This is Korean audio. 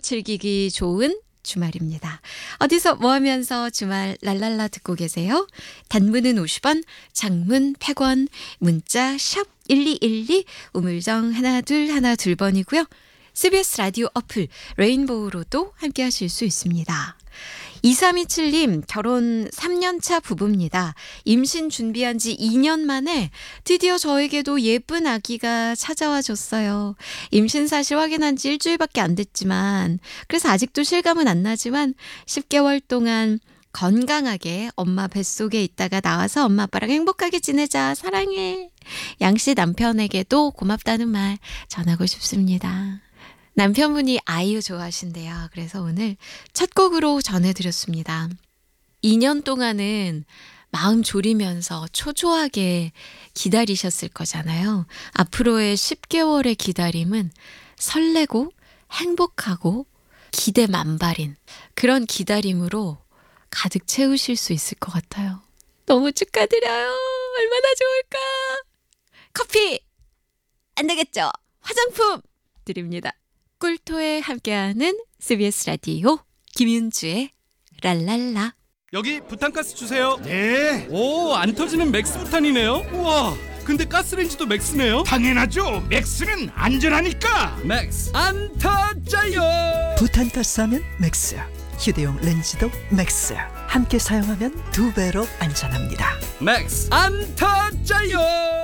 즐기기 좋은 주말입니다. 어디서 뭐 하면서 주말 랄랄라 듣고 계세요? 단문은 50원, 장문 100원, 문자 샵 1212, 우물정 하나 둘 1번이고요. CBS 라디오 어플 레인보우로도 함께 하실 수 있습니다. 2327님 결혼 3년차 부부입니다. 임신 준비한 지 2년 만에 드디어 저에게도 예쁜 아기가 찾아와 줬어요. 임신 사실 확인한 지 일주일밖에 안 됐지만 그래서 아직도 실감은 안 나지만 10개월 동안 건강하게 엄마 뱃속에 있다가 나와서 엄마 아빠랑 행복하게 지내자. 사랑해. 양씨 남편에게도 고맙다는 말 전하고 싶습니다. 남편분이 아이유 좋아하신대요. 그래서 오늘 첫 곡으로 전해드렸습니다. 2년 동안은 마음 졸이면서 초조하게 기다리셨을 거잖아요. 앞으로의 10개월의 기다림은 설레고 행복하고 기대 만발인 그런 기다림으로 가득 채우실 수 있을 것 같아요. 너무 축하드려요. 얼마나 좋을까. 커피 안 되겠죠? 화장품 드립니다. 꿀토에 함께하는 CBS 라디오 김윤주의 랄랄라. 여기 부탄가스 주세요. 네, 오, 안 터지는 맥스 부탄이네요. 우와, 근데 가스레인지도 맥스네요. 당연하죠. 맥스는 안전하니까. 맥스 안 터져요. 부탄가스 하면 맥스, 휴대용 렌즈도 맥스. 함께 사용하면 2배로 안전합니다. 맥스 안 터져요.